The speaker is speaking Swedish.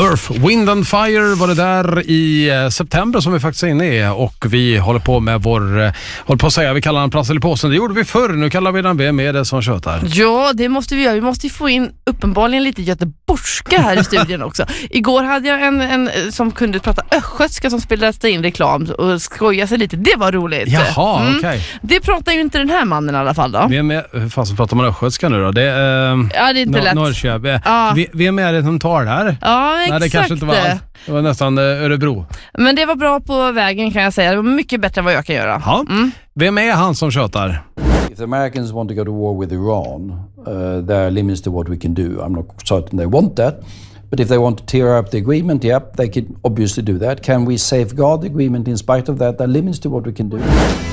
Earth, Wind and Fire var det där i september som vi faktiskt är inne i, och vi håller på med vi kallar den plats eller påsen. Det gjorde vi förr, nu kallar vi den med det som tjötar. Ja, det måste vi göra. Vi måste få in uppenbarligen lite göteborgska här i studion också. Igår hade jag en som kunde prata östgötska som spelade in reklam och skoja sig lite. Det var roligt. Jaha, okej. Det pratar ju inte den här mannen i alla fall då. Hur fan så pratar man östgötska nu då? Det är inte lätt. Norrköping. Vem är det som tar det här? Ja, exakt. Nej, det kanske inte var allt. Det var nästan Örebro. Men det var bra på vägen, kan jag säga. Det var mycket bättre än vad jag kan göra. Ja. Vem är han som tjötar? If the Americans want to go to war with Iran, there are limits to what we can do. I'm not certain they want that. But if they want to tear up the agreement, they can obviously do that. Can we safeguard the agreement in spite of that? There are limits to what we can do.